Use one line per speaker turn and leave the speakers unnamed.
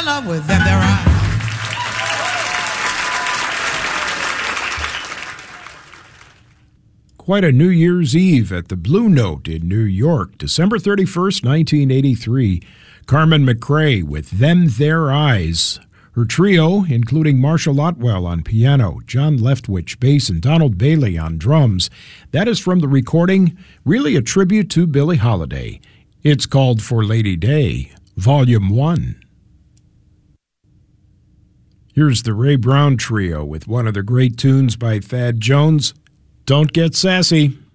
love with them their eyes.
Quite a New Year's Eve at the Blue Note in New York, December 31st, 1983. Carmen McRae with Them Their Eyes. Her trio, including Marshall Otwell on piano, John Leftwich bass, and Donald Bailey on drums. That is from the recording, really a tribute to Billie Holiday. It's called For Lady Day, Volume 1. Here's the Ray Brown Trio with one of the great tunes by Thad Jones, Don't Get Sassy.